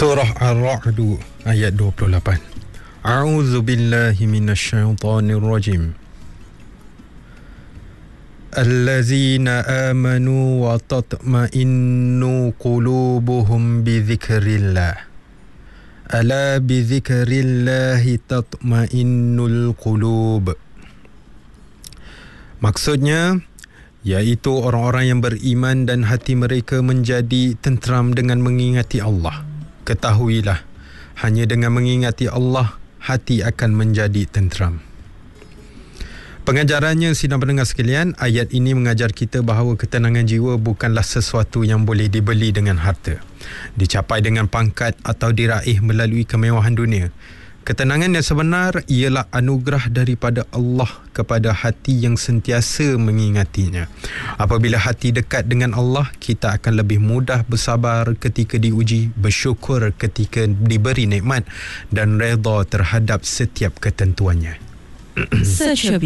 Surah Ar-Ra'd ayat 28. A'udzu billahi minasyaitonir rajim. Allazina amanu wa tatma'innu qulubuhum bi dzikrillah. Ala bi dzikrillahi tatma'innul qulub. Maksudnya iaitu orang-orang yang beriman dan hati mereka menjadi tenteram dengan mengingati Allah. Ketahuilah, hanya dengan mengingati Allah, hati akan menjadi tenteram. Pengajarannya, sidang pendengar sekalian, ayat ini mengajar kita bahawa ketenangan jiwa bukanlah sesuatu yang boleh dibeli dengan harta, dicapai dengan pangkat atau diraih melalui kemewahan dunia. Ketenangan yang sebenar ialah anugerah daripada Allah kepada hati yang sentiasa mengingatinya. Apabila hati dekat dengan Allah, kita akan lebih mudah bersabar ketika diuji, bersyukur ketika diberi nikmat dan redha terhadap setiap ketentuannya.